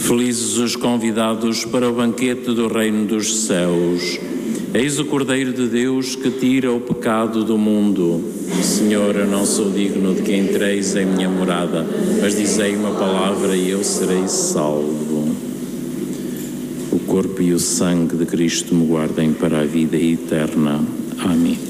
Felizes os convidados para o banquete do reino dos céus. Eis o Cordeiro de Deus que tira o pecado do mundo. Senhor, eu não sou digno de que entreis em minha morada, mas dizei uma palavra e eu serei salvo. O corpo e o sangue de Cristo me guardem para a vida eterna. Amém.